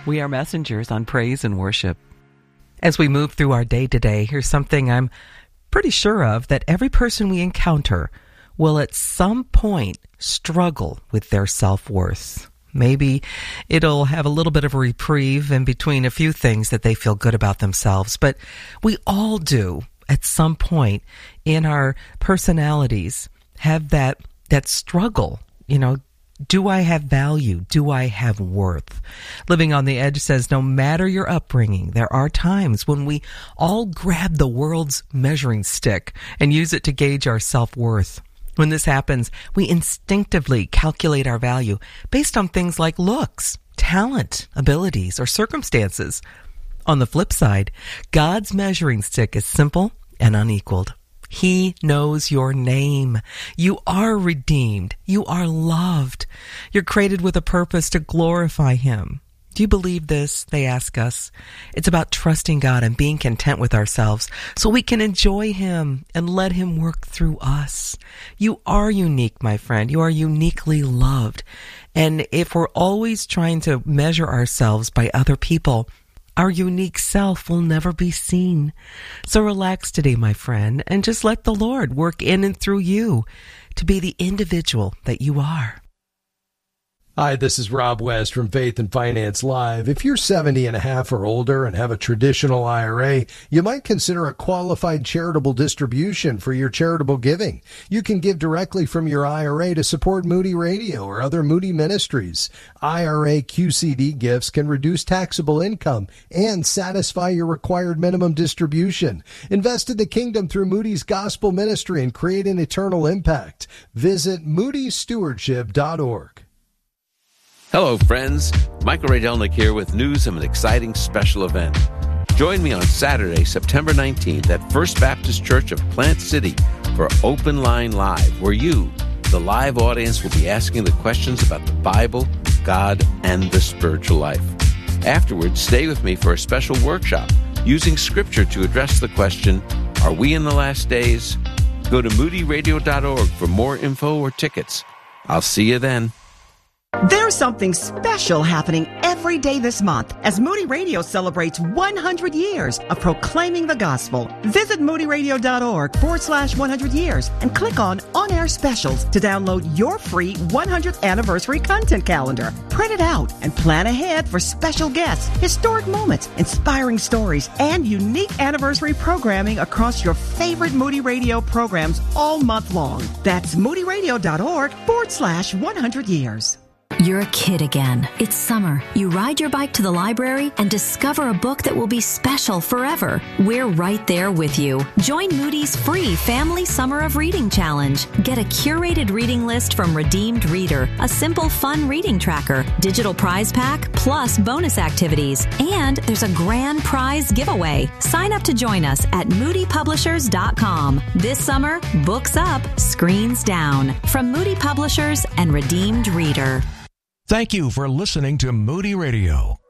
We are messengers on praise and worship. As we move through our day today, here's something I'm pretty sure of, that every person we encounter will at some point struggle with their self-worth. Maybe it'll have a little bit of a reprieve in between a few things that they feel good about themselves, but we all do at some point in our personalities have that struggle, do I have value? Do I have worth? Living on the Edge says no matter your upbringing, there are times when we all grab the world's measuring stick and use it to gauge our self-worth. When this happens, we instinctively calculate our value based on things like looks, talent, abilities, or circumstances. On the flip side, God's measuring stick is simple and unequaled. He knows your name. You are redeemed. You are loved. You're created with a purpose to glorify Him. Do you believe this? They ask us. It's about trusting God and being content with ourselves so we can enjoy Him and let Him work through us. You are unique, my friend. You are uniquely loved. And if we're always trying to measure ourselves by other people, our unique self will never be seen. So relax today, my friend, and just let the Lord work in and through you to be the individual that you are. Hi, this is Rob West from Faith and Finance Live. If you're 70 and a half or older and have a traditional IRA, you might consider a qualified charitable distribution for your charitable giving. You can give directly from your IRA to support Moody Radio or other Moody ministries. IRA QCD gifts can reduce taxable income and satisfy your required minimum distribution. Invest in the kingdom through Moody's Gospel Ministry and create an eternal impact. Visit moodystewardship.org. Hello, friends. Michael Radelnik here with news of an exciting special event. Join me on Saturday, September 19th at First Baptist Church of Plant City for Open Line Live, where you, the live audience, will be asking the questions about the Bible, God, and the spiritual life. Afterwards, stay with me for a special workshop using Scripture to address the question, are we in the last days? Go to moodyradio.org for more info or tickets. I'll see you then. There's something special happening every day this month as Moody Radio celebrates 100 years of proclaiming the gospel. Visit moodyradio.org/100 years and click on On-Air Specials to download your free 100th anniversary content calendar. Print it out and plan ahead for special guests, historic moments, inspiring stories, and unique anniversary programming across your favorite Moody Radio programs all month long. That's moodyradio.org/100 years. You're a kid again. It's summer. You ride your bike to the library and discover a book that will be special forever. We're right there with you. Join Moody's free Family Summer of Reading Challenge. Get a curated reading list from Redeemed Reader, a simple, fun reading tracker, digital prize pack, plus bonus activities. And there's a grand prize giveaway. Sign up to join us at moodypublishers.com. This summer, books up, screens down. From Moody Publishers and Redeemed Reader. Thank you for listening to Moody Radio.